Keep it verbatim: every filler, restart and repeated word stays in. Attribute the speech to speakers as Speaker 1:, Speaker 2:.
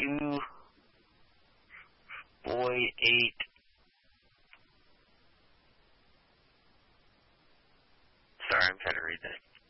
Speaker 1: two, boy, eight. Sorry, I'm trying to read that.